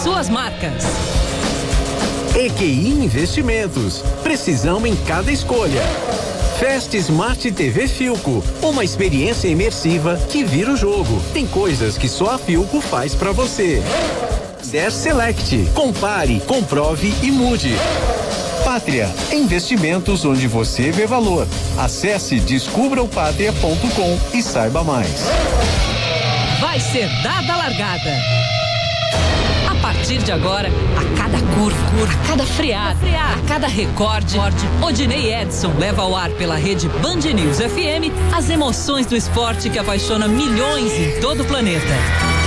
suas marcas. EQI Investimentos. Precisão em cada escolha. Fast Smart TV Philco, uma experiência imersiva que vira o jogo. Tem coisas que só a Philco faz pra você. Der Select. Compare, comprove e mude. Pátria, investimentos onde você vê valor. Acesse descubraopatria.com e saiba mais. Vai ser dada a largada. A partir de agora, a cada curva, a cada freada, a cada recorde, Odinei Edson leva ao ar pela rede Band News FM as emoções do esporte que apaixona milhões em todo o planeta.